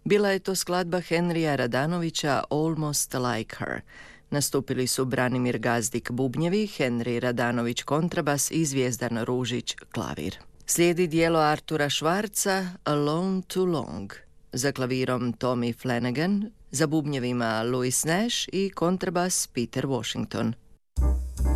Bila je to skladba Henrija Radanovića Almost Like Her. Nastupili su Branimir Gazdik bubnjevi, Henri Radanović kontrabas i Zvijezdan Ružić klavir. Slijedi dijelo Artura Švarca Alone Too Long, za klavirom Tommy Flanagan, za bubnjevima Louis Nash i kontrabas Peter Washington.